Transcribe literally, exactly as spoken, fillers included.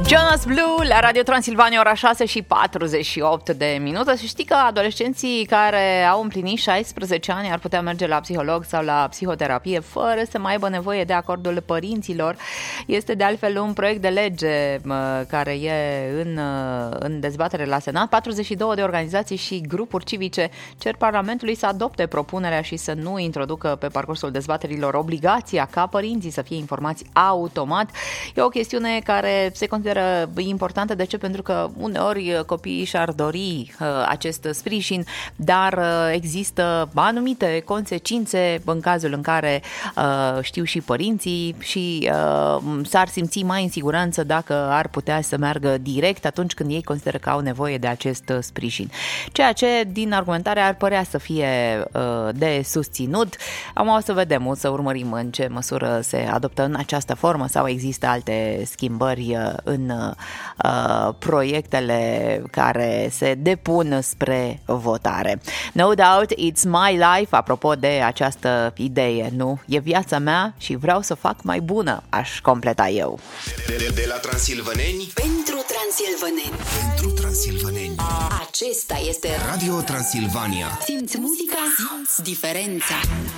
Jonas Blue la Radio Transilvania, ora șase și patruzeci și opt de minute. Și știi că adolescenții care au împlinit șaisprezece ani ar putea merge la psiholog sau la psihoterapie fără să mai aibă nevoie de acordul părinților. Este de altfel un proiect de lege care e în, în dezbatere la Senat. patruzeci și două de organizații și grupuri civice cer Parlamentului să adopte propunerea și să nu introducă pe parcursul dezbaterilor obligația ca părinții să fie informați automat. E o chestiune care se consideră importantă. De ce? Pentru că uneori copiii și-ar dori uh, acest sprijin, dar uh, există anumite consecințe în cazul în care uh, știu și părinții și uh, s-ar simți mai în siguranță dacă ar putea să meargă direct atunci când ei consideră că au nevoie de acest sprijin. Ceea ce din argumentare ar părea să fie uh, de susținut. Am o să vedem, o să urmărim în ce măsură se adoptă în această formă sau există alte schimbări uh, în uh, proiectele care se depun spre votare. No doubt, it's my life, apropo de această idee, nu? E viața mea și vreau să fac mai bună, aș completa eu. De, de, de la Transilvaneni pentru Transilvaneni. Pentru Transilvaneni. Acesta este Radio Transilvania. Simți muzica, simți diferența.